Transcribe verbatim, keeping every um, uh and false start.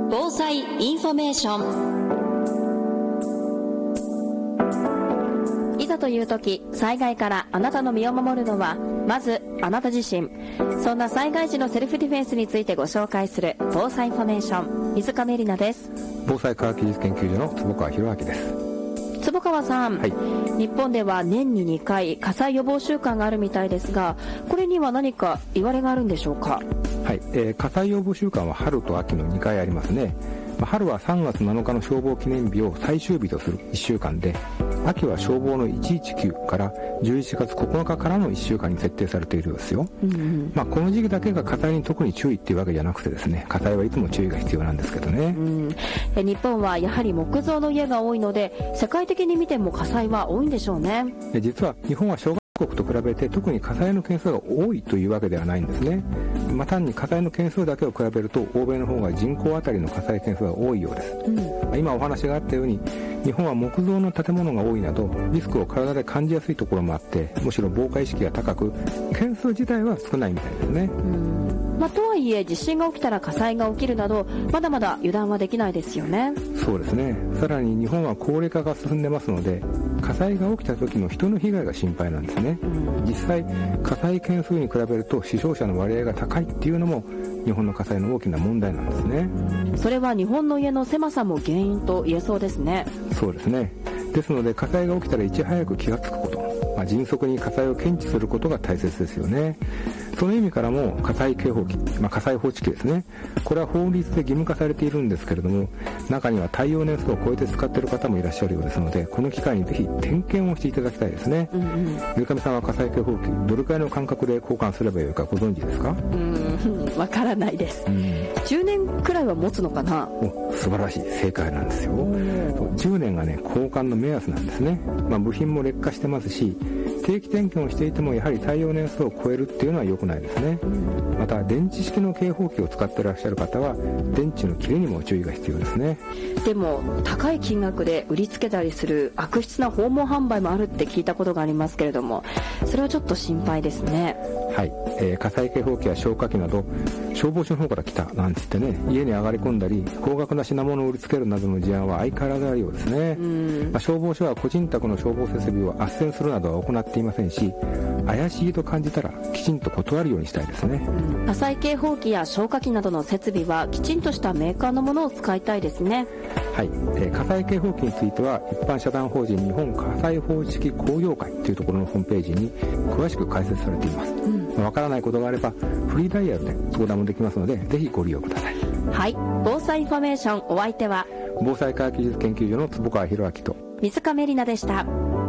防災インフォメーション。いざという時、災害からあなたの身を守るのはまずあなた自身。そんな災害時のセルフディフェンスについてご紹介する防災インフォメーション、水上里奈です。 防災科学技術研究所の坪川博明です。 坪川さん、はい、日本では年ににかい火災予防週間があるみたいですが、これには何か言われがあるんでしょうか？ はい、えー、火災予防週間は春と秋のにかいありますね。まあ、春はさんがつなのかの消防記念日を最終日とするいっしゅうかんで、秋は消防のいちいちきゅうからじゅういちがつここのかからのいっしゅうかんに設定されているようですよ。うんうん、まあ、この時期だけが火災に特に注意っていうわけじゃなくてですね、火災はいつも注意が必要なんですけどね。 うん、え日本はやはり木造の家が多いので、世界的に見ても火災は多いんでしょうね。 実は日本は小国と比べて特に火災の件数が多いというわけではないんですね。まあ、単に火災の件数だけを比べると欧米の方が人口当たりの火災件数が多いようです。うん、今お話があったように日本は木造の建物が多いなどリスクを体で感じやすいところもあって、むしろ防火意識が高く件数自体は少ないみたいですね。 うんまあ、とはいえ地震が起きたら火災が起きるなどまだまだ油断はできないですよね。 そうですね。さらに日本は高齢化が進んでますので、火災が起きた時の人の被害が心配なんですね。うん、実際火災件数に比べると死傷者の割合が高いっていうのも日本の火災の大きな問題なんですね。 うん、それは日本の家の狭さも原因と言えそうですね。 そうですね。ですので火災が起きたらいち早く気がつくこと、まあ、迅速に火災を検知することが大切ですよね。その意味からも火災警報器、まあ、火災報知器ですね、これは法律で義務化されているんですけれども、中には耐用年数を超えて使っている方もいらっしゃるようですので、この機会にぜひ点検をしていただきたいですね。うんうん、水上さんは火災警報器どれくらいの間隔で交換すればよいかご存知ですか？ うーん、わからないです。うん、じゅうねんくらいは持つのかな？ お、素晴らしい、正解なんですよ。じゅうねんがね交換の目安なんですね。まあ、部品も劣化してますし、定期点検をしていてもやはり耐用年数を超えるっていうのは良くないですね。また電池式の警報器を使っていらっしゃる方は電池の切れにも注意が必要ですね。 でも高い金額で売りつけたりする悪質な訪問販売もあるって聞いたことがありますけれども、それはちょっと心配ですね。 はい、えー、火災警報器や消火器など消防署の方から来たなんて言ってね、家に上がり込んだり高額な品物を売りつけるなどの事案は相変わらずあるようですね。うん、まあ、消防署は個人宅の消防設備を斡旋するなどは行っていませんし、怪しいと感じたらきちんと断るようにしたいですね。 うん、火災警報器や消火器などの設備はきちんとしたメーカーのものを使いたいですね。 はい、えー、火災警報器については一般社団法人日本火災報知器工業会というところのホームページに詳しく解説されています。うん、まあ、わからないことがあればフリーダイヤルで相談もできますので、ぜひご利用ください。 はい、防災インフォメーション、お相手は防災科学技術研究所の坪川博明と水上里奈でした。